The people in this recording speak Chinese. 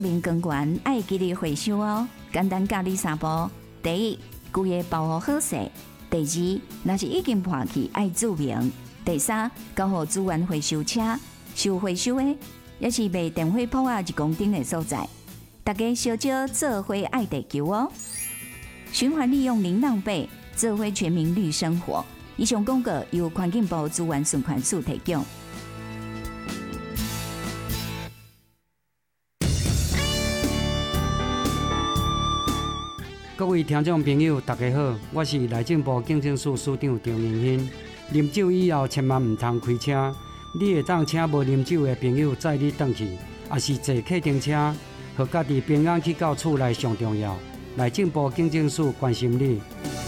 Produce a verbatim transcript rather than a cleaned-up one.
面光源爱记得回收哦。简单教你三步：第一，规个包好好势；第二，若是已经破去，爱注明；第三，交互资源回收车收回收的，也是卖电火铺啊一公斤的所在。大家小少做伙爱地球哦！循环利用零浪费，做伙全民绿生活。以上广告由环境部资源循环署提供。 各位听众朋友，大家好，我是内政部警政署署长张明兴。啉酒以后，千万唔通开车。你会当请无啉酒的朋友载你返去，也是坐客停车，互家己平安去到厝内上重要。内政部警政署关心你。